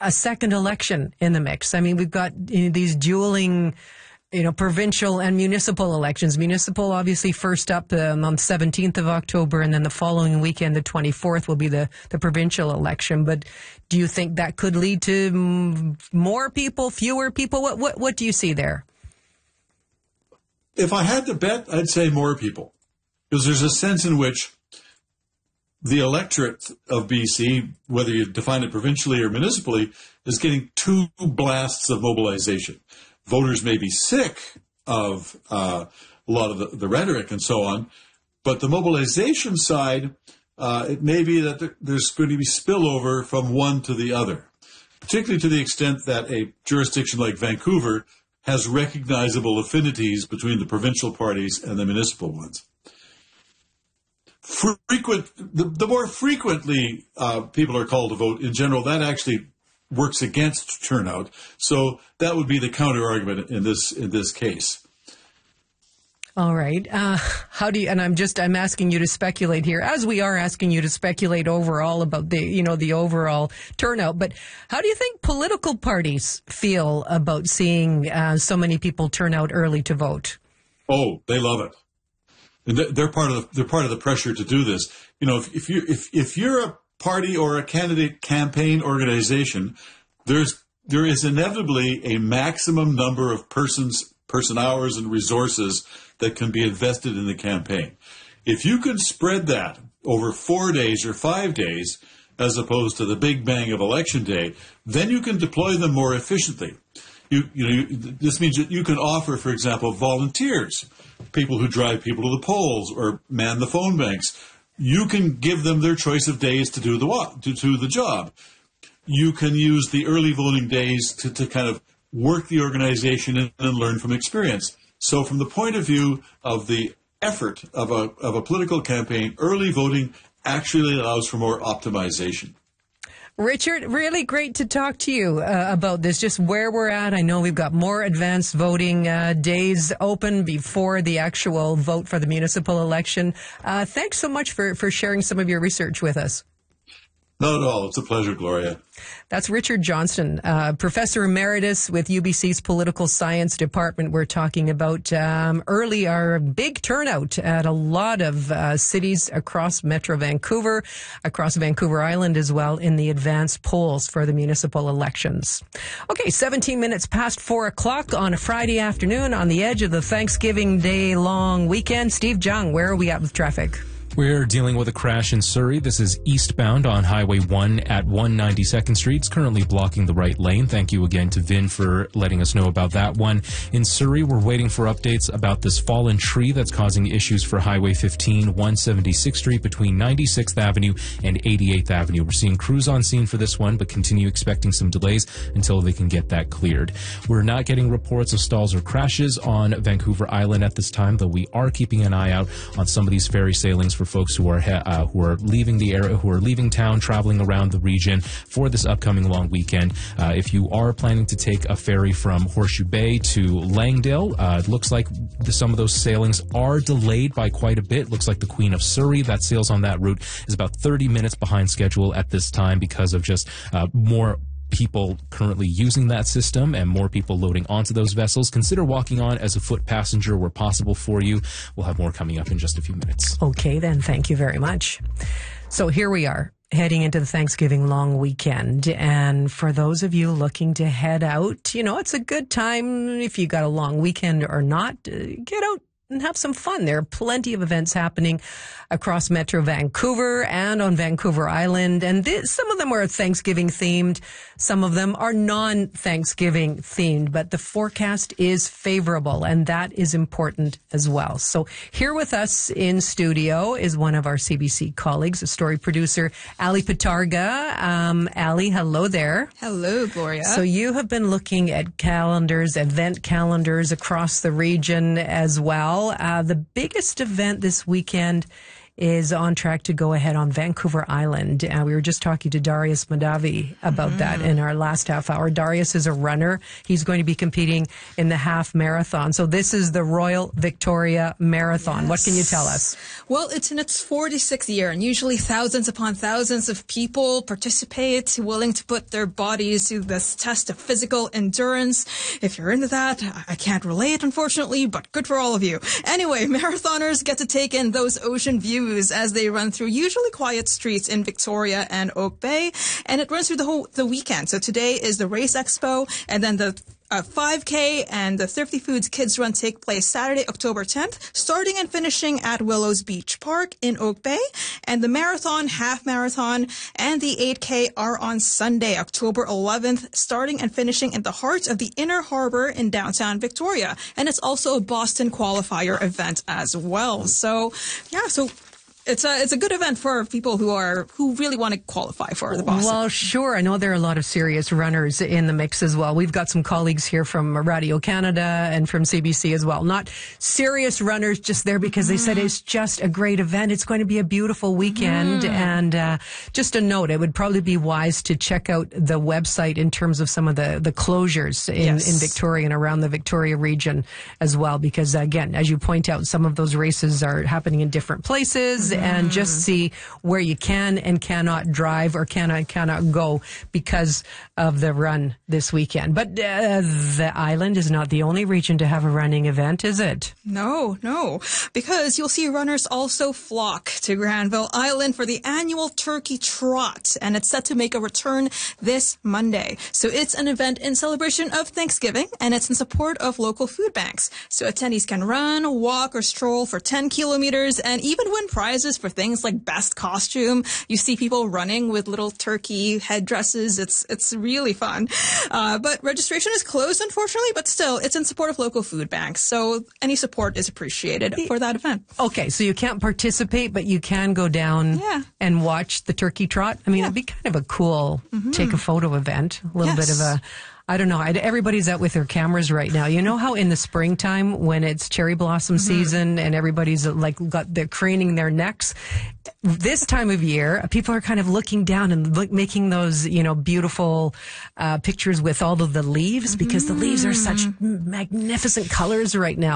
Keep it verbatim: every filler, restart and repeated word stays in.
a second election in the mix. I mean, we've got you know, these dueling, you know, provincial and municipal elections. Municipal, obviously, first up um, on the seventeenth of October, and then the following weekend, the twenty-fourth, will be the, the provincial election. But do you think that could lead to m- more people, fewer people? What, what, what do you see there? If I had to bet, I'd say more people. Because there's a sense in which the electorate of B C, whether you define it provincially or municipally, is getting two blasts of mobilization. Voters may be sick of uh, a lot of the, the rhetoric and so on, but the mobilization side, uh, it may be that there, there's going to be spillover from one to the other, particularly to the extent that a jurisdiction like Vancouver has recognizable affinities between the provincial parties and the municipal ones. Frequent, the, the more frequently uh, people are called to vote, in general, that actually works against turnout. So that would be the counter argument in this in this case. All right. Uh, how do you? And I'm just I'm asking you to speculate here, as we are asking you to speculate overall about the you know the overall turnout. But how do you think political parties feel about seeing uh, so many people turn out early to vote? Oh, they love it. They're part of the, they're part of the pressure to do this. You know, if, if you if if you're a party or a candidate campaign organization, there's there is inevitably a maximum number of persons, person hours, and resources that can be invested in the campaign. If you can spread that over four days or five days, as opposed to the big bang of election day, then you can deploy them more efficiently. You, you know, you, this means that you can offer, for example, volunteers, people who drive people to the polls or man the phone banks. You can give them their choice of days to do the to do the job. You can use the early voting days to, to kind of work the organization and, and learn from experience. So, from the point of view of the effort of a of a political campaign, early voting actually allows for more optimization. Richard, really great to talk to you uh, about this, just where we're at. I know we've got more advanced voting uh, days open before the actual vote for the municipal election. Uh, thanks so much for, for sharing some of your research with us. Not at all. It's a pleasure, Gloria. That's Richard Johnston, uh, Professor Emeritus with U B C's Political Science Department. We're talking about um, early, our big turnout at a lot of uh, cities across Metro Vancouver, across Vancouver Island as well, in the advanced polls for the municipal elections. Okay, seventeen minutes past four o'clock on a Friday afternoon on the edge of the Thanksgiving Day long weekend. Steve Jung, where are we at with traffic? We're dealing with a crash in Surrey. This is eastbound on Highway one at one ninety-second Street. It's currently blocking the right lane. Thank you again to Vin for letting us know about that one. In Surrey, we're waiting for updates about this fallen tree that's causing issues for Highway fifteen, one seventy-sixth Street between ninety-sixth Avenue and eighty-eighth Avenue. We're seeing crews on scene for this one, but continue expecting some delays until they can get that cleared. We're not getting reports of stalls or crashes on Vancouver Island at this time, though we are keeping an eye out on some of these ferry sailings for folks who are uh, who are leaving the area, who are leaving town, traveling around the region for this upcoming long weekend. Uh, if you are planning to take a ferry from Horseshoe Bay to Langdale, uh, it looks like the, some of those sailings are delayed by quite a bit. Looks like the Queen of Surrey that sails on that route is about thirty minutes behind schedule at this time because of just uh, more people currently using that system and more people loading onto those vessels. Consider walking on as a foot passenger where possible for you. We'll have more coming up in just a few minutes. Okay, then. Thank you very much. So here we are, heading into the Thanksgiving long weekend. And for those of you looking to head out, you know, it's a good time if you got a long weekend or not. Uh, get out and have some fun. There are plenty of events happening across Metro Vancouver and on Vancouver Island. And this, some of them are Thanksgiving themed. Some of them are non-Thanksgiving themed, but the forecast is favorable, and that is important as well. So here with us in studio is one of our C B C colleagues, a story producer, Ali Patarga. Um, Ali, hello there. Hello, Gloria. So you have been looking at calendars, event calendars across the region as well. Uh, the biggest event this weekend is on track to go ahead on Vancouver Island. And we were just talking to Darius Madavi about mm-hmm. that in our last half hour. Darius is a runner. He's going to be competing in the half marathon. So this is the Royal Victoria Marathon. Yes. What can you tell us? Well, it's in its forty-sixth year, and usually thousands upon thousands of people participate, willing to put their bodies to this test of physical endurance. If you're into that, I can't relate, unfortunately, but good for all of you. Anyway, marathoners get to take in those ocean views as they run through usually quiet streets in Victoria and Oak Bay, and it runs through the whole the weekend. So today is the Race Expo, and then the Uh, five K and the Thrifty Foods Kids Run take place Saturday, October tenth, starting and finishing at Willows Beach Park in Oak Bay. And the marathon, half marathon, and the eight K are on Sunday, October eleventh, starting and finishing in the heart of the Inner Harbor in downtown Victoria. And it's also a Boston qualifier event as well. So, yeah, so... It's a it's a good event for people who are who really want to qualify for the Boston. Well, sure. I know there are a lot of serious runners in the mix as well. We've got some colleagues here from Radio Canada and from C B C as well. Not serious runners, just there because they mm. said it's just a great event. It's going to be a beautiful weekend. Mm. And uh, just a note, it would probably be wise to check out the website in terms of some of the, the closures in, yes. in Victoria and around the Victoria region as well. Because, again, as you point out, some of those races are happening in different places. And just see where you can and cannot drive or cannot cannot go because of the run this weekend. But uh, the island is not the only region to have a running event, is it? No, no, because you'll see runners also flock to Granville Island for the annual Turkey Trot, and it's set to make a return this Monday. So it's an event in celebration of Thanksgiving, and it's in support of local food banks. So attendees can run, walk, or stroll for ten kilometers and even win prizes for things like best costume. You see people running with little turkey headdresses. It's it's really fun. Uh, but registration is closed, unfortunately, but still, it's in support of local food banks. So any support is appreciated for that event. Okay, so you can't participate, but you can go down yeah. and watch the Turkey Trot. I mean, yeah. it'd be kind of a cool mm-hmm. take a photo event, a little yes. bit of a... I don't know. I, everybody's out with their cameras right now. You know how in the springtime when it's cherry blossom mm-hmm. season and everybody's like got they're craning their necks, this time of year people are kind of looking down and look, making those you know beautiful uh, pictures with all of the leaves mm-hmm. because the leaves are such magnificent colors right now.